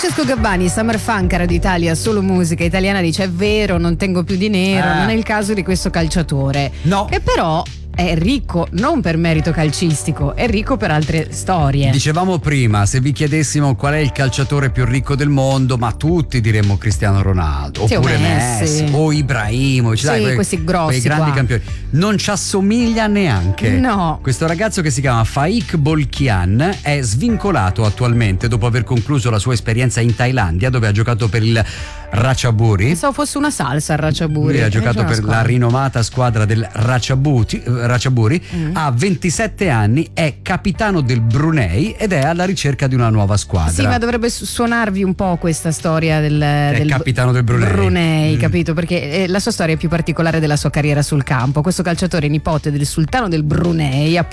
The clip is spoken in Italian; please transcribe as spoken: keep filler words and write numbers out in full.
Francesco Gabbani, Summer Funk, Radio Italia, solo musica italiana, dice: è vero, non tengo più dinero, eh. non è il caso di questo calciatore. No. Che però è ricco non per merito calcistico, è ricco per altre storie. Dicevamo prima, se vi chiedessimo qual è il calciatore più ricco del mondo, ma tutti diremmo Cristiano Ronaldo, Sì, oppure o Messi. Messi o Ibrahimovic, Sì, dai, quei, questi grossi quei grandi qua. campioni. Non ci assomiglia neanche. No. Questo ragazzo che si chiama Faik Bolkian è svincolato attualmente dopo aver concluso la sua esperienza in Thailandia, dove ha giocato per il Ratchaburi. Pensavo fosse una salsa il Ratchaburi. Lui ha giocato Eh, per squadra. la rinomata squadra del Ratchabuti, Ratchaburi. Mm. Ha ventisette anni, è capitano del Brunei ed è alla ricerca di una nuova squadra. Sì, ma dovrebbe su- suonarvi un po' questa storia del, del capitano del Brunei. Brunei, Mm. capito? Perché eh, la sua storia è più particolare della sua carriera sul campo. Questo calciatore, nipote del sultano del Brunei, ha